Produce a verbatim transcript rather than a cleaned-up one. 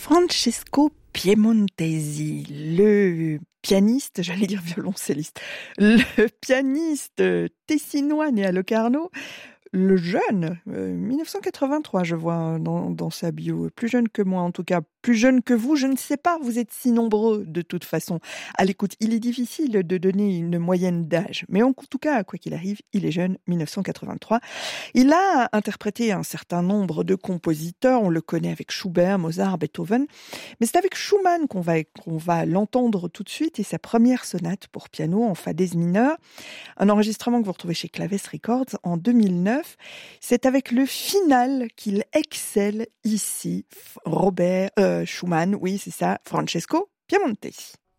Francesco Piemontesi, le pianiste, j'allais dire violoncelliste, le pianiste tessinois né à Locarno, le jeune, euh, mille neuf cent quatre-vingt-trois, je vois dans, dans sa bio, plus jeune que moi en tout cas, plus jeune que vous, je ne sais pas, vous êtes si nombreux de toute façon. À l'écoute, il est difficile de donner une moyenne d'âge, mais en tout cas, quoi qu'il arrive, il est jeune, mille neuf cent quatre-vingt-trois. Il a interprété un certain nombre de compositeurs, on le connaît avec Schubert, Mozart, Beethoven, mais c'est avec Schumann qu'on va, qu'on va l'entendre tout de suite, et sa première sonate pour piano en fa dièse mineur, un enregistrement que vous retrouvez chez Claves Records en deux mille neuf. C'est avec le final qu'il excelle ici, Robert euh, Schumann, oui c'est ça, Francesco Piemontesi.